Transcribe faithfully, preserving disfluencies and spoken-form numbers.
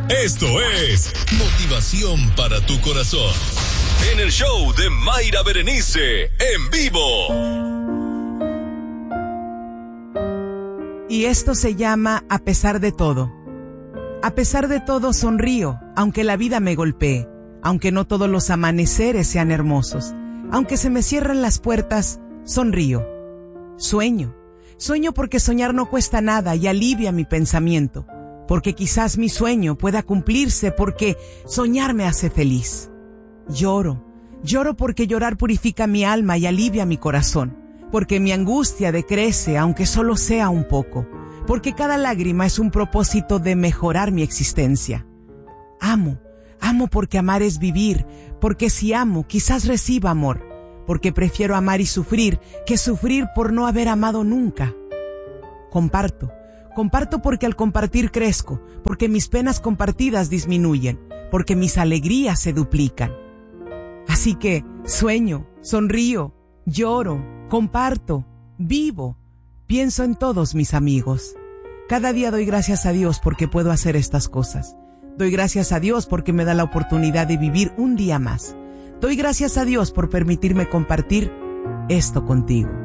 Esto es Motivación para tu Corazón. En el show de Mayra Berenice, en vivo. Y esto se llama A pesar de todo. A pesar de todo sonrío, aunque la vida me golpee, aunque no todos los amaneceres sean hermosos, aunque se me cierren las puertas, sonrío. Sueño, sueño porque soñar no cuesta nada y alivia mi pensamiento, porque quizás mi sueño pueda cumplirse, porque soñar me hace feliz. Lloro, lloro porque llorar purifica mi alma y alivia mi corazón, porque mi angustia decrece aunque solo sea un poco, porque cada lágrima es un propósito de mejorar mi existencia. Amo, amo porque amar es vivir, porque si amo quizás reciba amor, porque prefiero amar y sufrir que sufrir por no haber amado nunca. Comparto, comparto porque al compartir crezco, porque mis penas compartidas disminuyen, porque mis alegrías se duplican. Así que sueño, sonrío, lloro, comparto, vivo, pienso en todos mis amigos. Cada día doy gracias a Dios porque puedo hacer estas cosas. Doy gracias a Dios porque me da la oportunidad de vivir un día más. Doy gracias a Dios por permitirme compartir esto contigo.